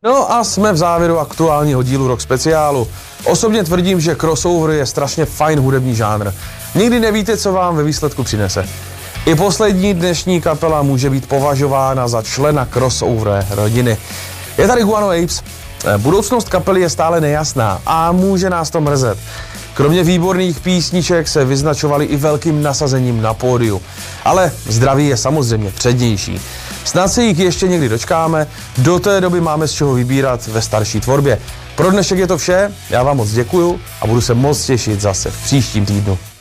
No a jsme v závěru aktuálního dílu Rock speciálu. Osobně tvrdím, že crossover je strašně fajn hudební žánr. Nikdy nevíte, co vám ve výsledku přinese. I poslední dnešní kapela může být považována za člena crossover rodiny. Je tady Guano Apes. Budoucnost kapely je stále nejasná a může nás to mrzet. Kromě výborných písniček se vyznačovali i velkým nasazením na pódiu. Ale zdraví je samozřejmě přednější. Snad se jich ještě někdy dočkáme, do té doby máme z čeho vybírat ve starší tvorbě. Pro dnešek je to vše, já vám moc děkuju a budu se moc těšit zase v příštím týdnu.